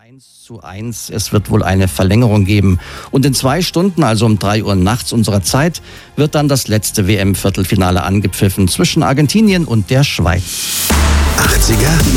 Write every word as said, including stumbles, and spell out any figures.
eins zu eins. Es wird wohl eine Verlängerung geben. Und in zwei Stunden, also um drei Uhr nachts unserer Zeit, wird dann das letzte W M-Viertelfinale angepfiffen zwischen Argentinien und der Schweiz. achtziger